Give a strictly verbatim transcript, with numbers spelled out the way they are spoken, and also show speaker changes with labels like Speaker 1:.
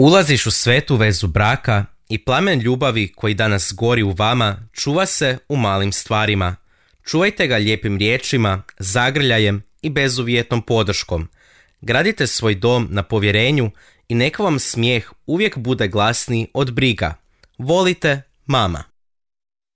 Speaker 1: Ulaziš u svetu vezu braka i plamen ljubavi koji danas gori u vama čuva se u malim stvarima. Čuvajte ga lijepim riječima, zagrljajem i bezuvjetnom podrškom. Gradite svoj dom na povjerenju i neka vam smijeh uvijek bude glasniji od briga. Volite, mama.